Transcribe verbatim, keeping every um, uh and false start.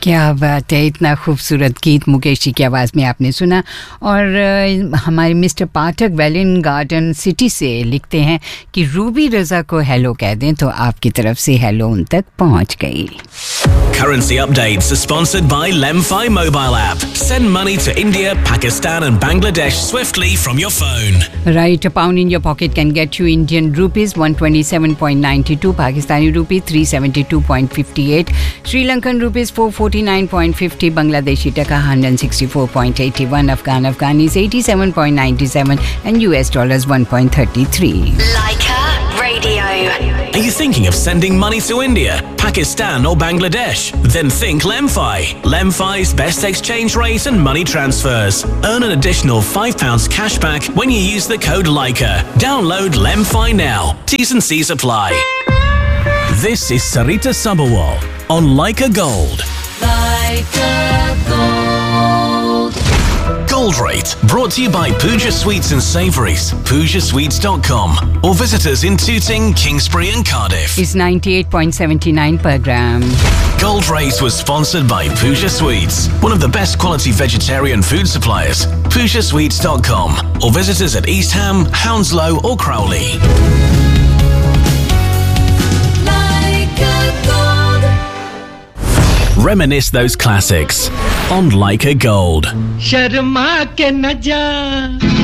क्या बात है, इतना खूबसूरत गीत मुकेश जी की आवाज़ में आपने सुना। और अ, हमारे मिस्टर पाठक वेलिन गार्डन सिटी से लिखते हैं कि रूबी रज़ा को हेलो कह दें, तो आपकी तरफ से हेलो उन तक पहुंच गई। Currency updates are sponsored by Lemfi mobile app. Send money to India, Pakistan and Bangladesh swiftly from your phone. Right, a pound in your pocket can get you Indian rupees one twenty-seven point nine two, Pakistani rupee three seventy-two point five eight, Sri Lankan rupees four forty-nine point five zero, Bangladeshi taka one sixty-four point eight one, Afghan Afghanis eighty-seven point nine seven and U S dollars one point three three. Leica Radio. Are you thinking of sending money to India, Pakistan or Bangladesh? Then think Lemfi. Lemfi's best exchange rate and money transfers. Earn an additional five pounds cashback when you use the code Leica. Download Lemfi now. T's and C's apply. This is Sarita Sabharwal on Leica Gold. Leica Gold. Gold Rate, brought to you by Pooja Sweets and Savouries, pooja sweets dot com, or visit us in Tooting, Kingsbury and Cardiff. Is ninety-eight point seven nine per gram. Gold Rate was sponsored by Pooja Sweets, one of the best quality vegetarian food suppliers, pooja sweets dot com, or visit us at East Ham, Hounslow or Crowley. Leica Gold. Reminisce those classics on Leica Gold. Sharma के न जा